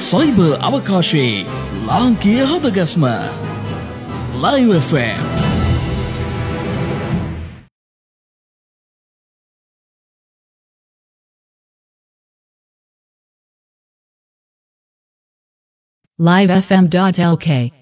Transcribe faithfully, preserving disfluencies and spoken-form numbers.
Cyber අවකාශයේ ලාංකීය හදගැස්ම Live F M. live f m dot l k